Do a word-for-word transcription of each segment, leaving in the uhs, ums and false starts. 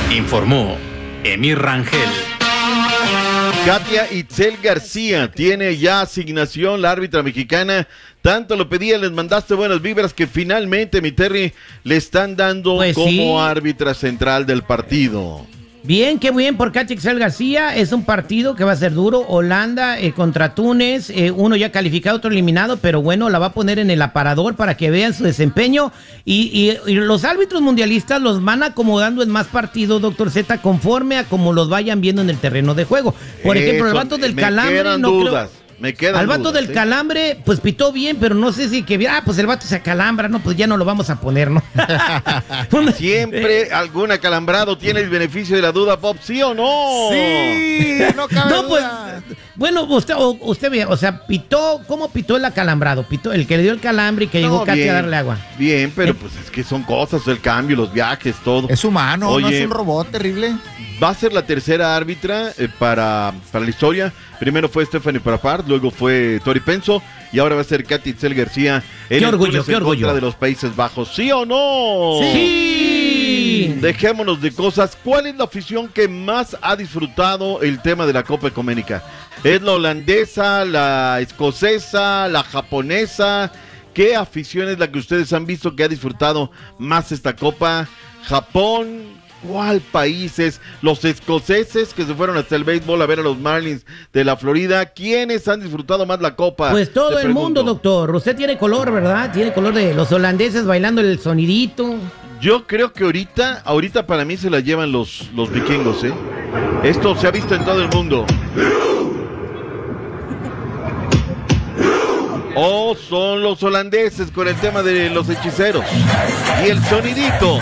Informó Emir Rangel. Katia Itzel García tiene ya asignación, la árbitra mexicana. Tanto lo pedía, les mandaste buenas vibras que finalmente, mi Terry, le están dando Pues como sí. árbitra central del partido. Bien, qué bien por Katia Itzel García. Es un partido que va a ser duro. Holanda eh, contra Túnez, eh, uno ya calificado, otro eliminado, pero bueno, la va a poner en el aparador para que vean su desempeño. Y, y- y los árbitros mundialistas los van acomodando en más partidos, doctor Z, conforme a como los vayan viendo en el terreno de juego. Por ejemplo, el Eso, vato del me calambre, quedan no creo- dudas, me quedan Al vato dudas, del ¿eh? calambre, pues pitó bien, pero no sé si que, ah, pues el vato se acalambra, no, pues ya no lo vamos a poner, ¿no? Siempre algún acalambrado tiene el beneficio de la duda, Pop, ¿sí o no? Sí, no cabe No, pues, duda. bueno, usted, o- usted ve, o sea, pitó, ¿cómo pitó el acalambrado? Pitó el que le dio el calambre y que llegó No, Katia bien, a darle agua. Bien, pero Eh. pues es que son cosas, el cambio, los viajes, todo. Es humano, no Oye, es un robot terrible. va a ser la tercera árbitra eh, para, para la historia. Primero fue Stephanie Parapart, luego fue Tori Penso y ahora va a ser Katia Itzel García. En Qué el orgullo, Túnez qué en orgullo. contra de los Países Bajos, ¿sí o no? Sí. Dejémonos de cosas. ¿Cuál es la afición que más ha disfrutado el tema de la Copa Ecuménica? ¿Es la holandesa, la escocesa, la japonesa? ¿Qué afición es la que ustedes han visto que ha disfrutado más esta Copa? ¿Japón? ¿Cuál países? Los escoceses que se fueron hasta el béisbol a ver a los Marlins de la Florida. ¿Quiénes han disfrutado más la Copa? Pues todo Te el pregunto. mundo, doctor. Usted tiene color, ¿verdad? Tiene color de los holandeses bailando el sonidito. Yo creo que ahorita, ahorita para mí se la llevan los, los vikingos, ¿eh? Esto se ha visto en todo el mundo. O son los holandeses con el tema de los hechiceros. Y el sonidito.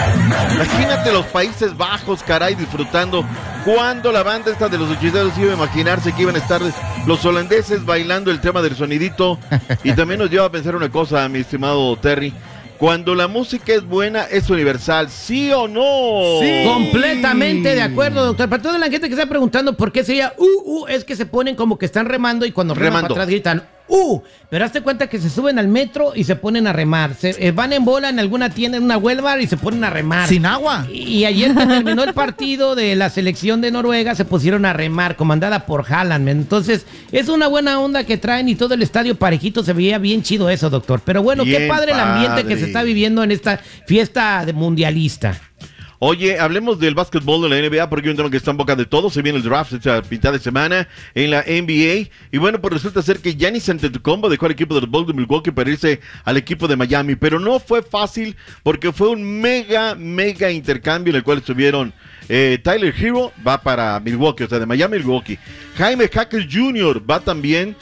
Imagínate los Países Bajos, caray, disfrutando. Cuando la banda esta de los hechiceros iba a imaginarse que iban a estar los holandeses bailando el tema del sonidito. Y también nos lleva a pensar una cosa, mi estimado Terry. Cuando la música es buena, es universal, ¿sí o no? Sí. Completamente de acuerdo, doctor. Para toda la gente que está preguntando por qué sería uh, uh, es que se ponen como que están remando y cuando reman Remando. para atrás gritan uh. Pero hazte cuenta que se suben al metro y se ponen a remar. Se eh, van en bola en alguna tienda, en una Huelva y se ponen a remar. Sin agua. Y ayer que terminó el partido de la selección de Noruega, se pusieron a remar, comandada por Haaland. Entonces, es una buena onda que traen y todo el estadio parejito, se veía bien chido eso, doctor. Pero bueno, qué Bien padre el ambiente que se padre. está viviendo en esta fiesta de mundialista. Oye, hablemos del básquetbol de la N B A porque hay un tema que está en boca de todos. Se viene el draft esta mitad de semana en la N B A. Y bueno, pues resulta ser que Giannis Antetokounmpo dejó al equipo de los Bulls de Milwaukee para irse al equipo de Miami. Pero no fue fácil porque fue un mega, mega intercambio en el cual estuvieron eh, Tyler Hero, va para Milwaukee, o sea, de Miami a Milwaukee. Jaime Jaques junior va también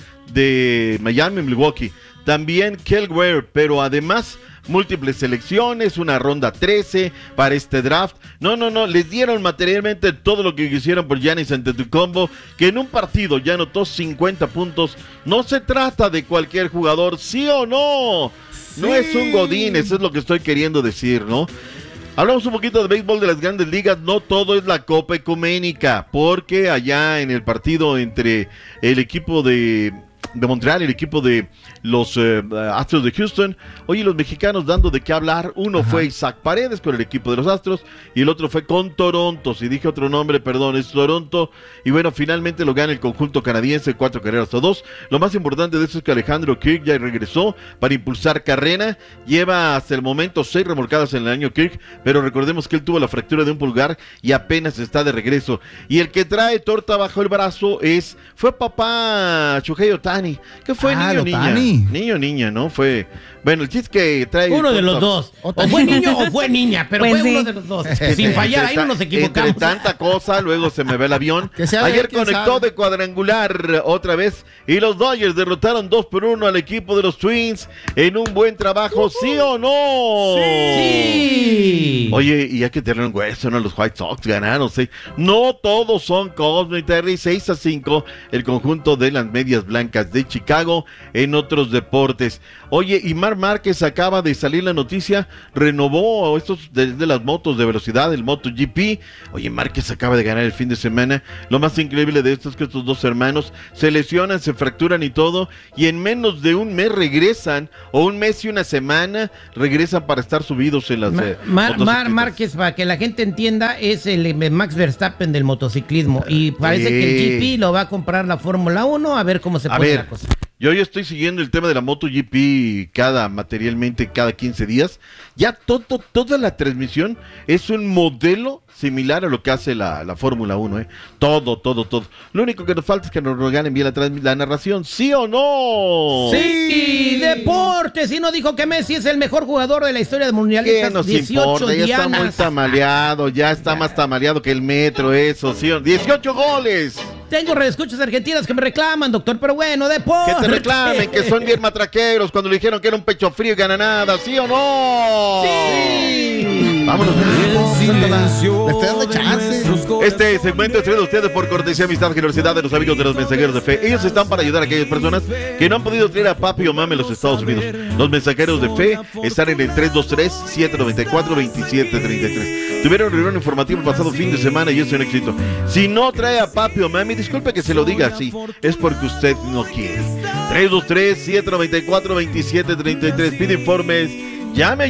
de Miami a Milwaukee. También Kel Ware, pero además múltiples selecciones, una ronda trece para este draft. No, no, no, les dieron materialmente todo lo que quisieron por Giannis Antetokounmpo, que en un partido ya anotó cincuenta puntos. No se trata de cualquier jugador, ¿sí o no? No es un godín, eso es lo que estoy queriendo decir, ¿no? Hablamos un poquito de béisbol de las grandes ligas. No todo es la Copa Ecuménica, porque allá en el partido entre el equipo de... de Montreal, el equipo de los eh, Astros de Houston. Oye, los mexicanos dando de qué hablar. Uno Ajá. fue Isaac Paredes con el equipo de los Astros y el otro fue con Toronto. Si dije otro nombre, perdón, es Toronto. Y bueno, finalmente lo gana el conjunto canadiense, cuatro carreras a dos. Lo más importante de eso es que Alejandro Kirk ya regresó para impulsar carrera. Lleva hasta el momento seis remolcadas en el año Kirk, pero recordemos que él tuvo la fractura de un pulgar y apenas está de regreso. Y el que trae torta bajo el brazo es, fue papá Shohei Ohtani. ¿Ququé fue, Ah, niño el niña? Ohtani. Niño niña, ¿no? Fue, bueno, el chiste es que trae... Uno de torta- los dos. O Otra- fue niño o fue niña, pero Pues fue sí. uno de los dos. Sin fallar, ahí no nos equivocamos. Entre tanta cosa, luego se me ve el avión. Que sea Ayer él, quién conectó sabe. de cuadrangular otra vez y los Dodgers derrotaron dos por uno al equipo de los Twins en un buen trabajo, ¿sí o no? Sí. Oye, y hay que tener un hueso, ¿no? Los White Sox ganaron, ¿sí? No todos son Cosmo y Terry, seis a cinco el conjunto de las Medias Blancas de Chicago en otros deportes. Oye, y más Marc Márquez acaba de salir la noticia, renovó estos de, de las motos de velocidad, el MotoGP. Oye, Márquez acaba de ganar el fin de semana. Lo más increíble de esto es que estos dos hermanos se lesionan, se fracturan y todo, y en menos de un mes regresan, o un mes y una semana, regresan para estar subidos en las Ma- eh, Mar- Mar- motocicletas. Márquez, para que la gente entienda, es el eh, Max Verstappen del motociclismo. Y parece que el G P lo va a comprar la Fórmula uno, a ver cómo se A pone ver, la cosa. yo ya estoy siguiendo el tema de la MotoGP cada materialmente cada quince días. Ya todo, toda la transmisión es un modelo similar a lo que hace la, la Fórmula uno, ¿eh? Todo, todo, todo. Lo único que nos falta es que nos regalen bien la, transmi- la narración, ¿sí o no? Sí, deportes. Y no dijo que Messi es el mejor jugador de la historia del mundial. ¿Qué nos importa? Ya está muy tamaleado, ya está más tamaleado que el metro, eso, ¿sí? o- dieciocho goles. Tengo redescuchas argentinas que me reclaman, doctor, pero bueno, Que deportes. te reclamen, que son bien matraqueros cuando le dijeron que era un pecho frío y gana nada, ¿sí o no? Sí. Vámonos. Le estoy dando chance. Este segmento es traído a ustedes por cortesía, amistad, generosidad de los amigos de los mensajeros de fe. Ellos están para ayudar a aquellas personas que no han podido traer a papi o mami a los Estados Unidos. Los mensajeros de fe están en el tres dos tres, siete nueve cuatro, dos siete tres tres. Tuvieron reunión informativa el pasado fin de semana y es un éxito. Si no trae a papi o mami, disculpe que se lo diga así, es porque usted no quiere. tres dos tres, siete nueve cuatro, dos siete tres tres. Pide informes, llame